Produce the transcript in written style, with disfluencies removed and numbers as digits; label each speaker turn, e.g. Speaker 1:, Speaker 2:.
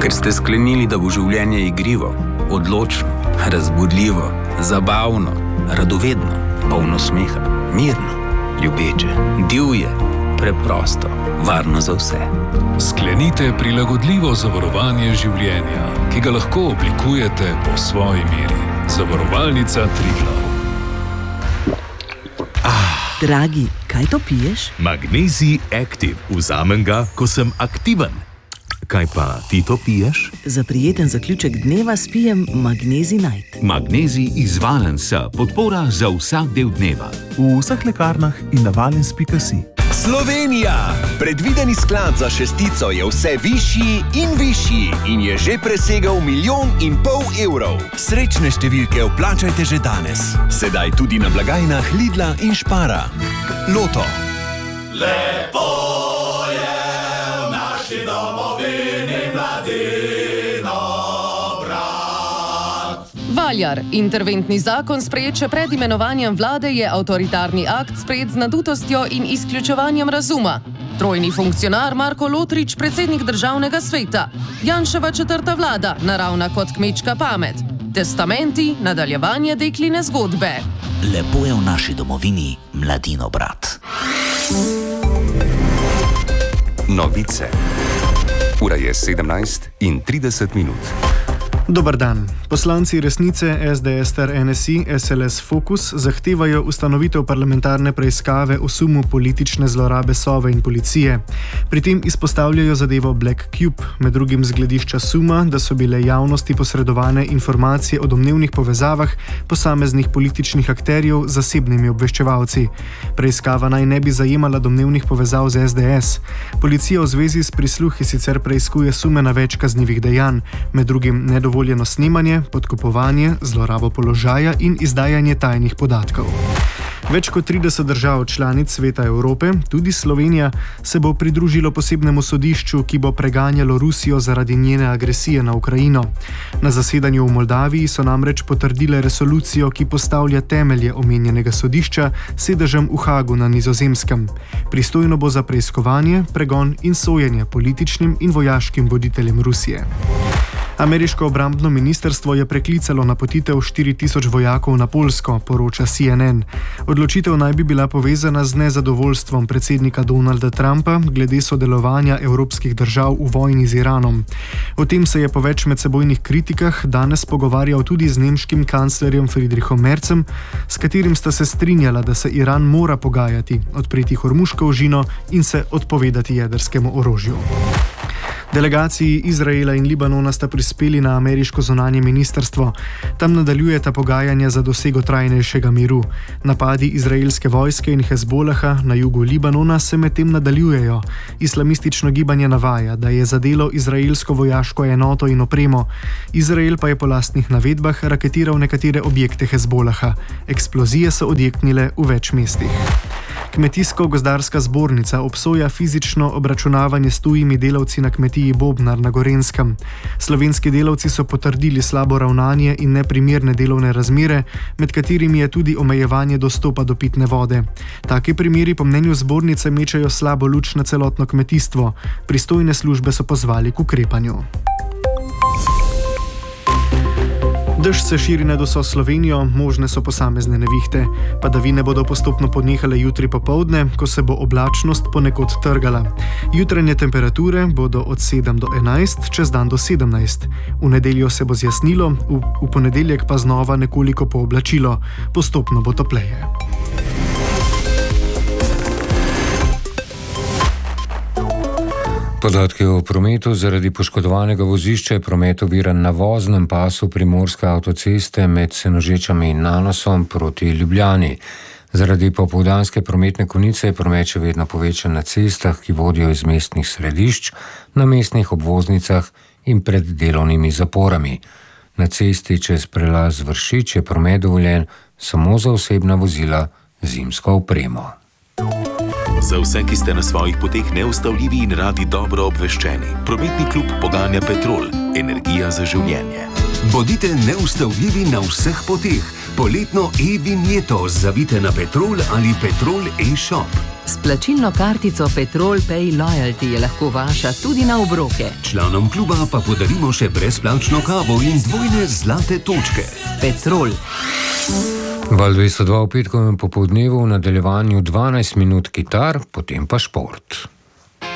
Speaker 1: Ker ste sklenili, da bo življenje igrivo, odločno, razbudljivo, zabavno, radovedno, polno smeha, mirno, ljubeče, divje, preprosto, varno za vse.
Speaker 2: Sklenite prilagodljivo zavarovanje življenja, ki ga lahko oblikujete po svoji meri. Zavarovalnica Triglav.
Speaker 3: Dragi, kaj to piješ?
Speaker 4: Magnezij Active. Vzamem ga, ko sem aktiven. Kaj pa ti to piješ?
Speaker 3: Za prijeten zaključek dneva spijem Magnezij Night.
Speaker 4: Magnezij iz Valensa. Podpora za vsak del dneva.
Speaker 5: V vseh lekarnah in na valens.si.
Speaker 6: Slovenija! Predvideni sklad za šestico je vse višji in višji in je že presegel 1,5 milijona evrov. Srečne številke vplačajte že danes. Sedaj tudi na blagajnah Lidla in Spara. Loto.
Speaker 7: Lepo je v naši domovini mladino brat.
Speaker 8: Valjar. Interventni zakon sprejet še pred imenovanjem vlade je avtoritarni akt sprejet z nadutostjo in izključevanjem razuma. Trojni funkcionar Marko Lotrič, predsednik državnega sveta. Janševa 4. vlada, naravna kot kmečka pamet. Testamenti, nadaljevanje dekline zgodbe.
Speaker 9: Lepo je v naši domovini mladino brat.
Speaker 10: Novice. Ura je 17:30.
Speaker 11: Dobar dan. Poslanci Resnice, SDS ter NSI, SLS Fokus zahtevajo ustanovitev parlamentarne preiskave o sumu politične zlorabe Sove in policije. Pri tem izpostavljajo zadevo Black Cube, med drugim z gledišča suma, da so bile javnosti posredovane informacije o domnevnih povezavah posameznih političnih akterjev z zasebnimi obveščevalci. Preiskava naj ne bi zajemala domnevnih povezav z SDS. Policija v zvezi s prisluhi sicer preiskuje sume na več kaznivih dejanj, med drugim nedovoljeno snemanje, podkupovanje, zlorabo položaja in izdajanje tajnih podatkov. Več kot 30 držav članic Sveta Evrope, tudi Slovenija, se bo pridružilo posebnemu sodišču, ki bo preganjalo Rusijo zaradi njene agresije na Ukrajino. Na zasedanju v Moldaviji so namreč potrdile resolucijo, ki postavlja temelje omenjenega sodišča s sedežem v Hagu na Nizozemskem. Pristojno bo za preiskovanje, pregon in sojenje političnim in vojaškim voditeljem Rusije. Ameriško obrambno ministrstvo je preklicalo napotitev 4000 vojakov na Poljsko, poroča CNN. Odločitev naj bi bila povezana z nezadovoljstvom predsednika Donalda Trumpa glede sodelovanja evropskih držav v vojni z Iranom. O tem se je po več medsebojnih kritikah danes pogovarjal tudi z nemškim kanclerjem Friedrichom Merzem, s katerim sta se strinjala, da se Iran mora pogajati, odpreti Hormuško ožino in se odpovedati jedrskemu orožju. Delegaciji Izraela in Libanona sta prispeli na ameriško zunanje ministrstvo. Tam nadaljujeta pogajanja za dosego trajnejšega miru. Napadi izraelske vojske in Hezbolaha na jugu Libanona se medtem nadaljujejo. Islamistično gibanje navaja, da je zadelo izraelsko vojaško enoto in opremo. Izrael pa je po lastnih navedbah raketiral nekatere objekte Hezbolaha. Eksplozije so odjeknile v več mestih. Kmetijsko-gozdarska zbornica obsoja fizično obračunavanje s tujimi delavci na kmetiji Bobnar na Gorenskem. Slovenski delavci so potrdili slabo ravnanje in neprimerne delovne razmere, med katerimi je tudi omejevanje dostopa do pitne vode. Taki primeri po mnenju zbornice mečejo slabo luč na celotno kmetijstvo. Pristojne službe so pozvali k ukrepanju. Dež se širi nad vso Slovenijo, možne so posamezne nevihte. Padavine bodo postopno ponehale jutri popoldne, ko se bo oblačnost ponekod trgala. Jutranje temperature bodo od 7 do 11, čez dan do 17. V nedeljo se bo zjasnilo, v ponedeljek pa znova nekoliko pooblačilo. Postopno bo topleje.
Speaker 12: Podatki o prometu zaradi poškodovanega vozišča je promet oviran na voznem pasu Primorske avtoceste med Senožečami in Nanosom proti Ljubljani. Zaradi popoldanske prometne konice je promet še vedno povečan na cestah, ki vodijo iz mestnih središč, na mestnih obvoznicah in pred delovnimi zaporami. Na cesti čez prelaz Vršič je promet dovoljen samo za osebna vozila z zimsko opremo.
Speaker 4: Za vse, ki ste na svojih poteh neustavljivi in radi dobro obveščeni, prometni klub poganja Petrol, energija za življenje.
Speaker 13: Bodite neustavljivi na vseh poteh. Poletno e-vinjeto zavite na Petrol ali Petrol e-shop.
Speaker 3: S plačilno kartico Petrol Pay Loyalty je lahko vaša tudi na obroke.
Speaker 13: Članom kluba pa podarimo še brezplačno kavo in dvojne zlate točke.
Speaker 3: Petrol.
Speaker 12: Val 202 v petkovem popoldnevu, v nadaljevanju 12 minut kitar, potem pa šport.